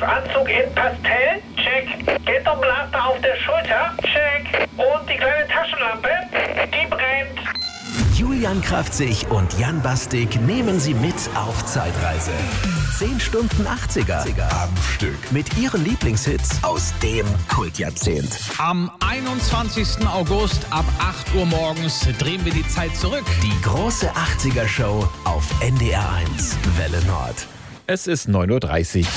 Anzug in Pastell? Check. Ghetto-Blaster auf der Schulter? Check. Und die kleine Taschenlampe? Die brennt. Julian Kraftzig und Jan Bastik nehmen Sie mit auf Zeitreise. 10 Stunden 80er am Stück mit ihren Lieblingshits aus dem Kultjahrzehnt. Am 21. August ab 8 Uhr morgens drehen wir die Zeit zurück. Die große 80er-Show auf NDR 1 Welle Nord. Es ist 9.30 Uhr.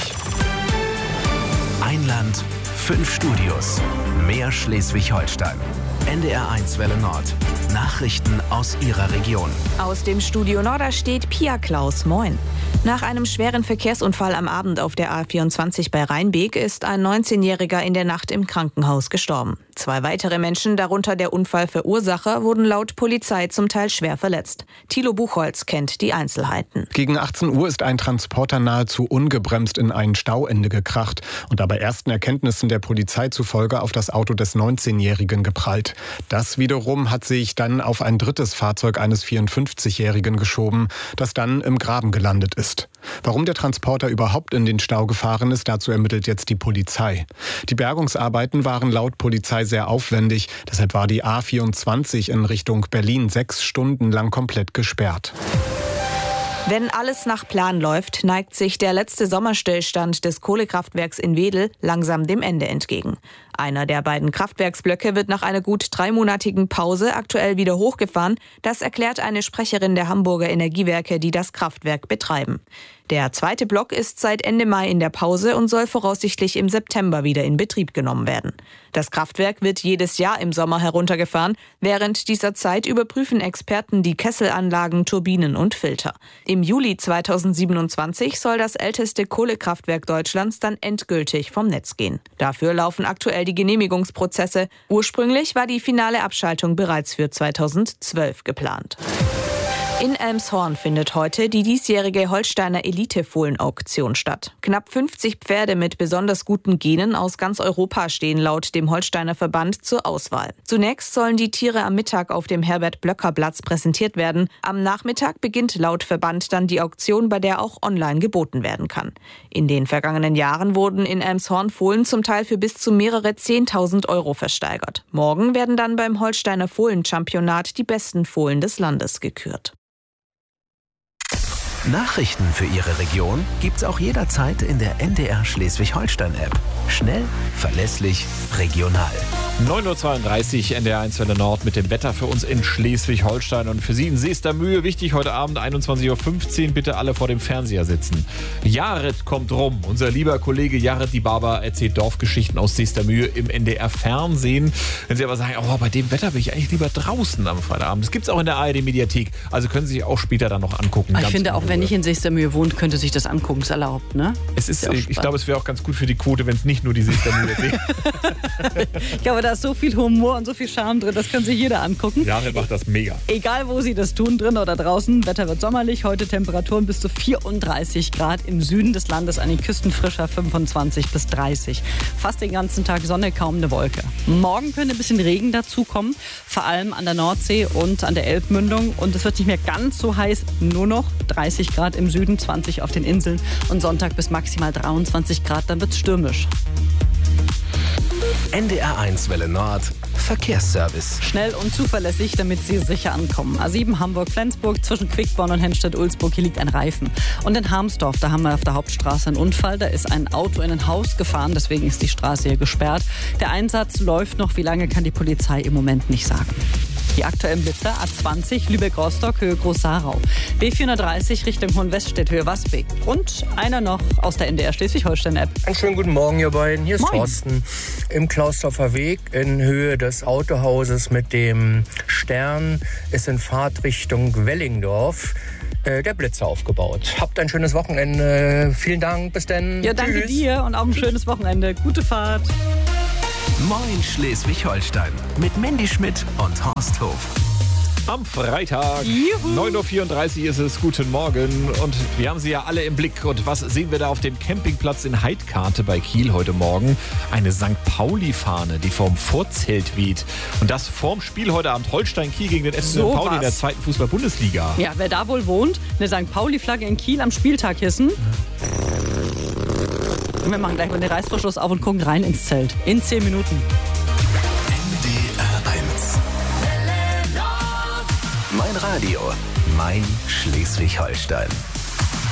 Ein Land, 5 Studios, mehr Schleswig-Holstein. NDR 1 Welle Nord. Nachrichten aus Ihrer Region. Aus dem Studio Norder steht Pia Klaus. Moin. Nach einem schweren Verkehrsunfall am Abend auf der A24 bei Rheinbeek ist ein 19-Jähriger in der Nacht im Krankenhaus gestorben. 2 weitere Menschen, darunter der Unfallverursacher, wurden laut Polizei zum Teil schwer verletzt. Thilo Buchholz kennt die Einzelheiten. Gegen 18 Uhr ist ein Transporter nahezu ungebremst in ein Stauende gekracht und dabei ersten Erkenntnissen der Polizei zufolge auf das Auto des 19-Jährigen geprallt. Das wiederum hat sich dann auf ein drittes Fahrzeug eines 54-Jährigen geschoben, das dann im Graben gelandet ist. Warum der Transporter überhaupt in den Stau gefahren ist, dazu ermittelt jetzt die Polizei. Die Bergungsarbeiten waren laut Polizei sehr aufwendig, deshalb war die A24 in Richtung Berlin 6 Stunden lang komplett gesperrt. Wenn alles nach Plan läuft, neigt sich der letzte Sommerstillstand des Kohlekraftwerks in Wedel langsam dem Ende entgegen. Einer der beiden Kraftwerksblöcke wird nach einer gut 3-monatigen Pause aktuell wieder hochgefahren. Das erklärt eine Sprecherin der Hamburger Energiewerke, die das Kraftwerk betreiben. Der zweite Block ist seit Ende Mai in der Pause und soll voraussichtlich im September wieder in Betrieb genommen werden. Das Kraftwerk wird jedes Jahr im Sommer heruntergefahren. Während dieser Zeit überprüfen Experten die Kesselanlagen, Turbinen und Filter. Im Juli 2027 soll das älteste Kohlekraftwerk Deutschlands dann endgültig vom Netz gehen. Dafür laufen aktuell die Genehmigungsprozesse. Ursprünglich war die finale Abschaltung bereits für 2012 geplant. In Elmshorn findet heute die diesjährige Holsteiner Elite-Fohlen-Auktion statt. Knapp 50 Pferde mit besonders guten Genen aus ganz Europa stehen laut dem Holsteiner Verband zur Auswahl. Zunächst sollen die Tiere am Mittag auf dem Herbert-Blöcker-Platz präsentiert werden. Am Nachmittag beginnt laut Verband dann die Auktion, bei der auch online geboten werden kann. In den vergangenen Jahren wurden in Elmshorn Fohlen zum Teil für bis zu mehrere 10.000 € versteigert. Morgen werden dann beim Holsteiner Fohlen-Championat die besten Fohlen des Landes gekürt. Nachrichten für Ihre Region gibt's auch jederzeit in der NDR Schleswig-Holstein-App. Schnell, verlässlich, regional. 9.32 Uhr NDR 1 Welle Nord mit dem Wetter für uns in Schleswig-Holstein und für Sie in Seestermühe. Wichtig heute Abend 21.15 Uhr, bitte alle vor dem Fernseher sitzen. Jared kommt rum. Unser lieber Kollege Jared die Barber erzählt Dorfgeschichten aus Seestermühe im NDR Fernsehen. Wenn Sie aber sagen, oh, bei dem Wetter bin ich eigentlich lieber draußen am Freitagabend. Das gibt's auch in der ARD Mediathek. Also können Sie sich auch später dann noch angucken. Ich finde auch, wenn nicht in Seestermühe wohnt, könnte sich das angucken, ist erlaubt, ne? Es ist, ich glaube, es wäre auch ganz gut für die Quote, wenn es nicht nur die Seestermühe wäre. Ich glaube, da ist so viel Humor und so viel Charme drin, das kann sich jeder angucken. Ja, der macht das mega. Egal, wo Sie das tun, drin oder draußen, Wetter wird sommerlich. Heute Temperaturen bis zu 34 Grad im Süden des Landes, an den Küsten frischer 25 bis 30. Fast den ganzen Tag Sonne, kaum eine Wolke. Morgen könnte ein bisschen Regen dazukommen, vor allem an der Nordsee und an der Elbmündung. Und es wird nicht mehr ganz so heiß, nur noch 30 Grad im Süden, 20 auf den Inseln und Sonntag bis maximal 23 Grad, dann wird es stürmisch. NDR 1 Welle Nord, Verkehrsservice. Schnell und zuverlässig, damit Sie sicher ankommen. A7 Hamburg-Flensburg, zwischen Quickborn und Hennstedt-Ulzburg, hier liegt ein Reifen. Und in Harmsdorf, da haben wir auf der Hauptstraße einen Unfall. Da ist ein Auto in ein Haus gefahren, deswegen ist die Straße hier gesperrt. Der Einsatz läuft noch, wie lange kann die Polizei im Moment nicht sagen. Die aktuellen Blitzer: A20 Lübeck-Rostock, Höhe Groß-Sarau. B430 Richtung Hohenweststedt, Höhe Wasbeck. Und einer noch aus der NDR Schleswig-Holstein-App. Einen schönen guten Morgen, ihr beiden. Hier ist Moin. Thorsten. Im Klausdorfer Weg in Höhe des Autohauses mit dem Stern ist in Fahrtrichtung Wellingdorf der Blitzer aufgebaut. Habt ein schönes Wochenende. Vielen Dank. Bis dann. Ja, danke Tschüss. dir und auch ein schönes Wochenende. Gute Fahrt. Moin Schleswig-Holstein mit Mandy Schmidt und Horst Hof. Am Freitag, Juhu. 9.34 Uhr ist es. Guten Morgen. Und wir haben sie ja alle im Blick. Und was sehen wir da auf dem Campingplatz in Heidkarte bei Kiel heute Morgen? Eine St. Pauli-Fahne, die vorm Vorzelt weht. Und das vorm Spiel heute Abend Holstein-Kiel gegen den FC St. Pauli in der 2. Fußball-Bundesliga. Ja, wer da wohl wohnt, eine St. Pauli-Flagge in Kiel am Spieltag hissen. Wir machen gleich mal den Reißverschluss auf und gucken rein ins Zelt. In 10 Minuten. NDR 1. Mein Radio, mein Schleswig-Holstein.